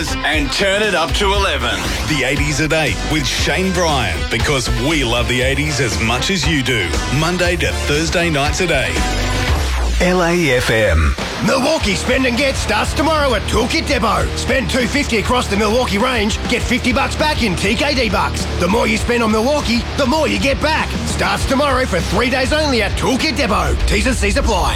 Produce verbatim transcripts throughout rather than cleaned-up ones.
And turn it up to eleven. The eighties at eight with Shane Bryan, because we love the eighties as much as you do. Monday to Thursday nights at eight. L A F M. Milwaukee Spend and Get starts tomorrow at Toolkit Depot. Spend two hundred fifty dollars across the Milwaukee range, get fifty bucks back in T K D bucks. The more you spend on Milwaukee, the more you get back. Starts tomorrow for three days only at Toolkit Depot. T's and C's apply.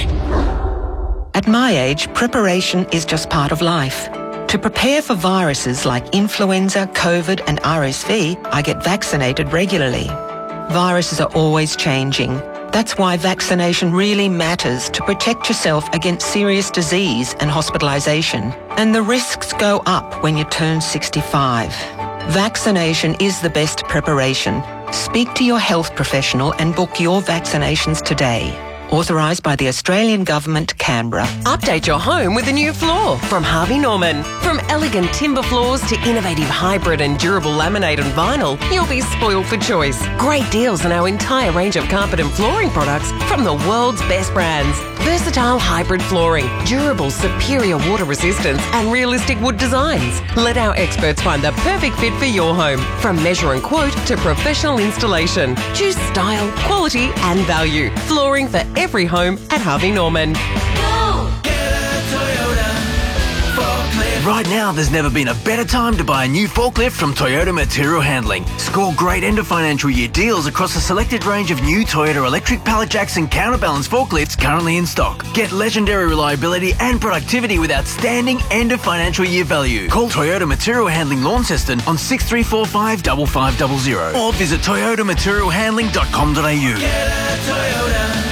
At my age, preparation is just part of life. To prepare for viruses like influenza, COVID and R S V, I get vaccinated regularly. Viruses are always changing. That's why vaccination really matters to protect yourself against serious disease and hospitalisation. And the risks go up when you turn sixty-five. Vaccination is the best preparation. Speak to your health professional and book your vaccinations today. Authorised by the Australian Government, Canberra. Update your home with a new floor from Harvey Norman. From elegant timber floors to innovative hybrid and durable laminate and vinyl, you'll be spoiled for choice. Great deals on our entire range of carpet and flooring products from the world's best brands. Versatile hybrid flooring, durable superior water resistance and realistic wood designs. Let our experts find the perfect fit for your home. From measure and quote to professional installation. Choose style, quality and value. Flooring for every home at Harvey Norman. Go! Get a Toyota forklift. Right now, there's never been a better time to buy a new forklift from Toyota Material Handling. Score great end of financial year deals across a selected range of new Toyota electric pallet jacks and counterbalance forklifts currently in stock. Get legendary reliability and productivity with outstanding end of financial year value. Call Toyota Material Handling Launceston on six three four five five five zero zero or visit toyota material handling dot com dot a u. Get a Toyota.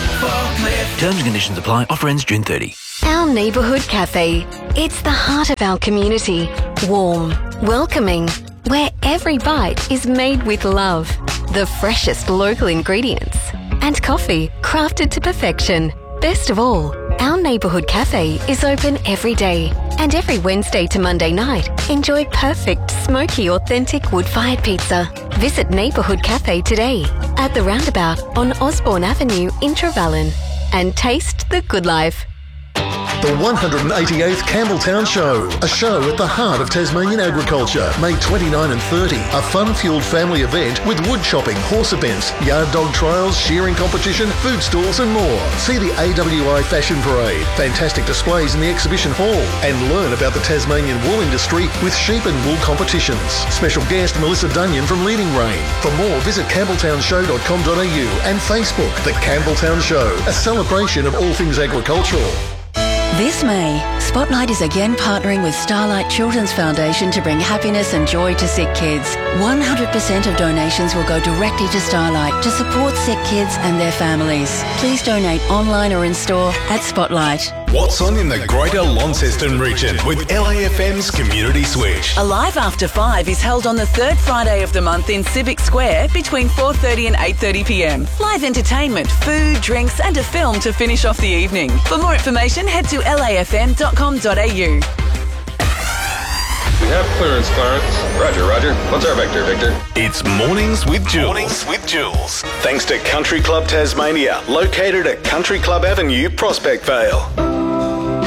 Terms and conditions apply. Offer ends June thirtieth. Our neighbourhood cafe. It's the heart of our community. Warm, welcoming, where every bite is made with love. The freshest local ingredients. And coffee crafted to perfection. Best of all, our neighbourhood cafe is open every day. And every Wednesday to Monday night, enjoy perfect, smoky, authentic wood-fired pizza. Visit Neighbourhood Cafe today at the roundabout on Osborne Avenue in Trevellyn and taste the good life. The one hundred eighty-eighth Campbelltown Show, a show at the heart of Tasmanian agriculture, May twenty-ninth and thirtieth. A fun-fueled family event with wood chopping, horse events, yard dog trials, shearing competition, food stalls and more. See the A W I Fashion Parade, fantastic displays in the exhibition hall, and learn about the Tasmanian wool industry with sheep and wool competitions. Special guest Melissa Dunyan from Leading Rain. For more, visit campbelltown show dot com dot a u and Facebook, The Campbelltown Show, a celebration of all things agricultural. This May, Spotlight is again partnering with Starlight Children's Foundation to bring happiness and joy to sick kids. one hundred percent of donations will go directly to Starlight to support sick kids and their families. Please donate online or in store at Spotlight. What's on in the Greater Launceston region with L A F M's Community Switch. Alive After Five is held on the third Friday of the month in Civic Square between four thirty and eight thirty p m. Live entertainment, food, drinks and a film to finish off the evening. For more information, head to L A F M dot com dot a u. We have clearance, Clarence. Roger, Roger. What's our vector, Victor? It's Mornings with Jules. Mornings with Jules. Thanks to Country Club Tasmania, located at Country Club Avenue, Prospect Vale.